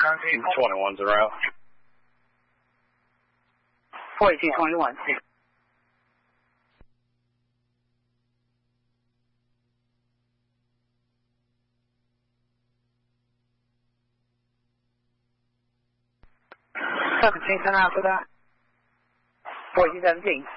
21's a route. 4221. Second, 10 after that. 4217.